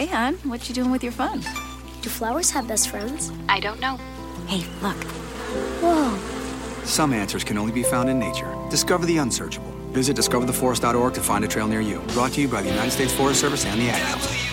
Hey, hon, what you doing with your phone? Do flowers have best friends? I don't know. Hey, look. Whoa. Some answers can only be found in nature. Discover the unsearchable. Visit discovertheforest.org to find a trail near you. Brought to you by the United States Forest Service and the Ad Council.